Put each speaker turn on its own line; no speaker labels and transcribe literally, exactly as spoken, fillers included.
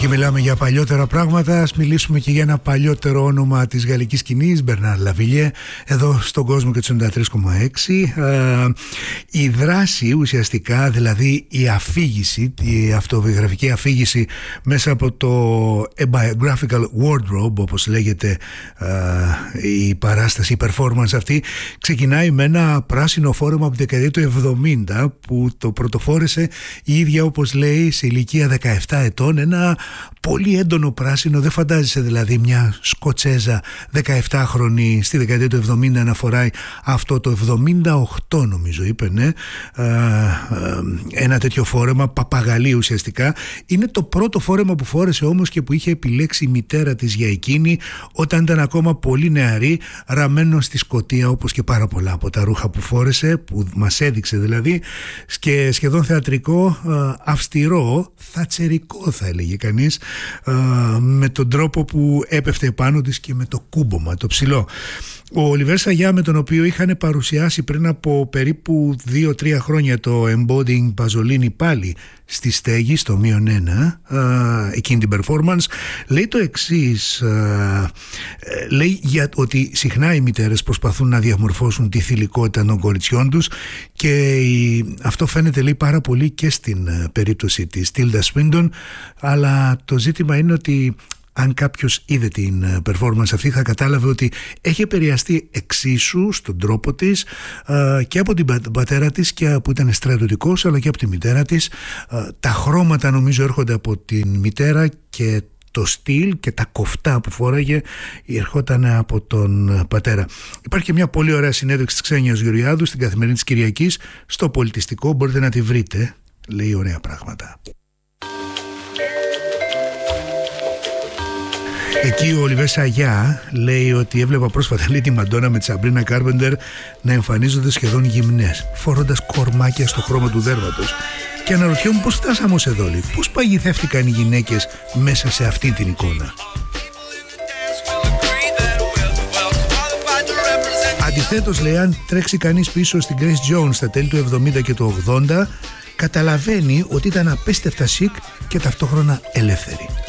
Και μιλάμε για παλιότερα πράγματα, ας μιλήσουμε και για ένα παλιότερο όνομα της γαλλικής σκηνής, Μπερνάρ Λαβίλιε, εδώ στον κόσμο και του ενενήντα τρία κόμμα έξι. Ε, η δράση ουσιαστικά, δηλαδή η αφήγηση, η αυτοβιογραφική αφήγηση μέσα από το biographical wardrobe, όπως λέγεται ε, η παράσταση, η performance αυτή, ξεκινάει με ένα πράσινο φόρεμα από τη δεκαετία του εβδομήντα που το πρωτοφόρεσε η ίδια, όπως λέει, σε ηλικία δεκαεπτά ετών, ένα πολύ έντονο πράσινο. Δεν φαντάζεσαι δηλαδή μια Σκοτσέζα δεκαεπτάχρονη στη δεκαετία του εβδομήντα να φοράει αυτό, το εβδομήντα οκτώ νομίζω είπε, ναι, ε, ε, ένα τέτοιο φόρεμα, παπαγαλί ουσιαστικά. Είναι το πρώτο φόρεμα που φόρεσε όμως και που είχε επιλέξει η μητέρα της για εκείνη όταν ήταν ακόμα πολύ νεαρή, ραμμένο στη Σκωτία, όπως και πάρα πολλά από τα ρούχα που φόρεσε, που μας έδειξε δηλαδή, και σχεδόν θεατρικό, ε, αυστηρό, θατσερικό θα έλεγε κανείς, με τον τρόπο που έπεφτε επάνω της και με το κούμπομα, το ψηλό. Ο Ολιβέρ Σαγιά, με τον οποίο είχαν παρουσιάσει πριν από περίπου δύο τρία χρόνια το Embodying Pasolini πάλι στη Στέγη, στο μείον ένα, εκείνη την performance, λέει το εξής, λέει για ότι συχνά οι μητέρες προσπαθούν να διαμορφώσουν τη θηλυκότητα των κοριτσιών τους και αυτό φαίνεται, λέει, πάρα πολύ και στην περίπτωση της Τίλντα Σουίντον, αλλά το ζήτημα είναι ότι αν κάποιος είδε την performance αυτή θα κατάλαβε ότι έχει επηρεαστεί εξίσου στον τρόπο της και από την πατέρα της, και που ήταν στρατιωτικός, αλλά και από τη μητέρα της. Τα χρώματα νομίζω έρχονται από την μητέρα και το στυλ και τα κοφτά που φόραγε ερχόταν από τον πατέρα. Υπάρχει και μια πολύ ωραία συνέντευξη της Ξένιας Γεωργιάδου στην Καθημερινή της Κυριακής στο Πολιτιστικό, μπορείτε να τη βρείτε, λέει ωραία πράγματα. Εκεί ο Ολιβέρ Σαγιά λέει ότι έβλεπα πρόσφατα, λέει, τη Μαντόνα με τη Σαμπρίνα Κάρπεντερ να εμφανίζονται σχεδόν γυμνές, φορώντας κορμάκια στο χρώμα του δέρματος. Και αναρωτιόμουν πώς φτάσαμε ως εδώ, λέει, πώς παγιδεύτηκαν οι γυναίκες μέσα σε αυτή την εικόνα. Αντιθέτως, λέει, αν τρέξει κανείς πίσω στην Grace Jones στα τέλη του εβδομήντα και του ογδόντα, καταλαβαίνει ότι ήταν απίστευτα chic και ταυτόχρονα ελεύθερη.